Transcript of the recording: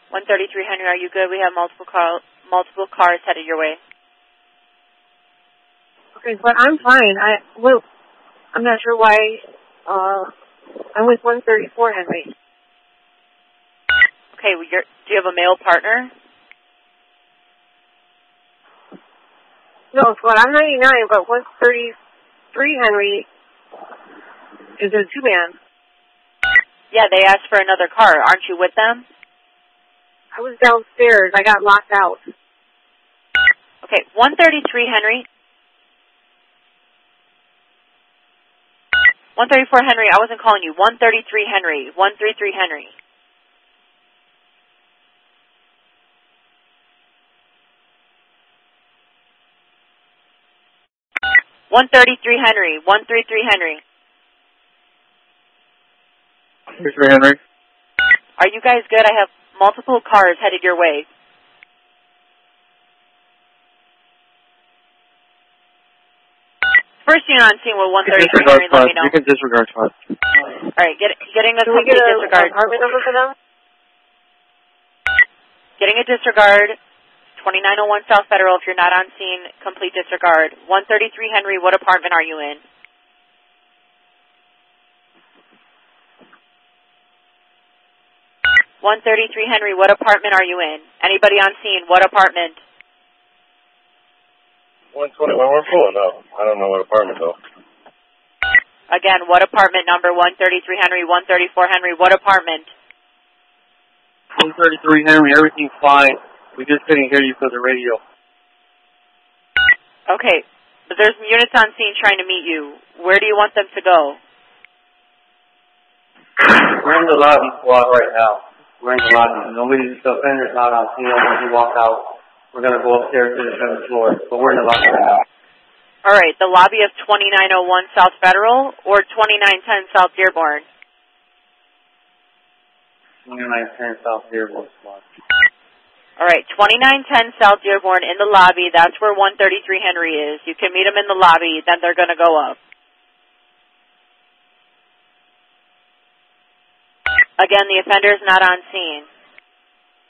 133 Henry, are you good? We have multiple cars headed your way. Okay, but I'm fine. I'm not sure why. I'm with 134 Henry. Okay, well, do you have a male partner? No, but I'm 99, but 133 Henry is a two-man. Yeah, they asked for another car. Aren't you with them? I was downstairs. I got locked out. Okay, 133 Henry. 134 Henry, I wasn't calling you. 133 Henry. 133 Henry. Henry. 133 Henry. 133 Henry. Are you guys good? I have multiple cars headed your way. First unit on scene with 133 Henry, let me know. You can disregard fund. All right, getting a Can we complete get disregard. apartment number for them? Getting a disregard. 2901 South Federal. If you're not on scene, complete disregard. 133 Henry, what apartment are you in? Henry, what apartment are you in? Anybody on scene, what apartment? 120. Well, we're full enough. I don't know what apartment though. Again, what apartment number? 133 Henry, 134 Henry, what apartment? 133 Henry, everything's fine. We just couldn't hear you for the radio. Okay, but there's units on scene trying to meet you. Where do you want them to go? We're in the lobby squad right now. We're in the lobby. Nobody's, the offender's not on scene. Once we walk out, we're going to go upstairs to the 7th floor. But we're in the lobby right now. All right, the lobby of 2901 South Federal or 2910 South Dearborn? 2910 South Dearborn squad. All right, 2910 South Dearborn in the lobby. That's where 133 Henry is. You can meet them in the lobby, then they're going to go up. Again, the offender is not on scene.